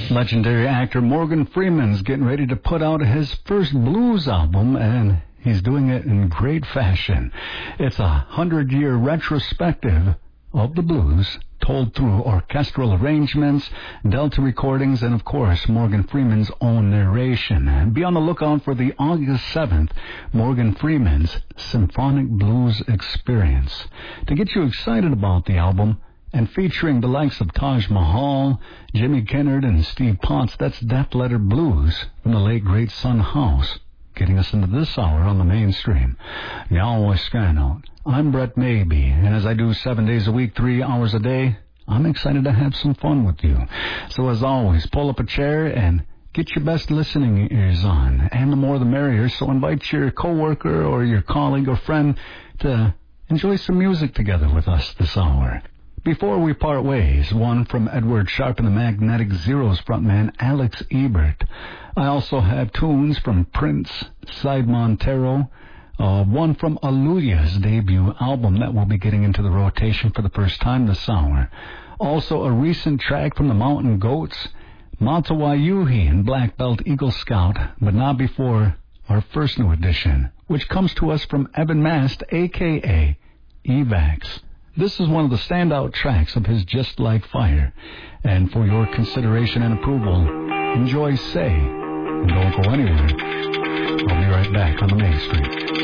Legendary actor Morgan Freeman's getting ready to put out his first blues album, and he's doing it in great fashion. It's a 100-year retrospective of the blues, told through orchestral arrangements, Delta recordings, and, of course, Morgan Freeman's own narration. And be on the lookout for the August 7th Morgan Freeman's Symphonic Blues Experience. To get you excited about the album, and featuring the likes of Taj Mahal, Jimmy Kennard, and Steve Potts, that's Def Letter Blues from the late, great Son House, getting us into this hour on the mainstream. Now, Skynote. I'm Brett Maybe, and as I do 7 days a week, 3 hours a day, I'm excited to have some fun with you. So as always, pull up a chair and get your best listening ears on, and the more the merrier, so invite your coworker or your colleague or friend to enjoy some music together with us this hour. Before we part ways, one from Edward Sharpe and the Magnetic Zeros frontman Alex Ebert. I also have tunes from Prince, Side Montero, one from Aluya's debut album that will be getting into the rotation for the first time this hour. Also a recent track from the Mountain Goats, Matawayuhi and Black Belt Eagle Scout, but not before our first new edition, which comes to us from Evan Mast, a.k.a. Evax. This is one of the standout tracks of his Just Like Fire. And for your consideration and approval, enjoy Say. And don't go anywhere. I'll be right back on the Main Street.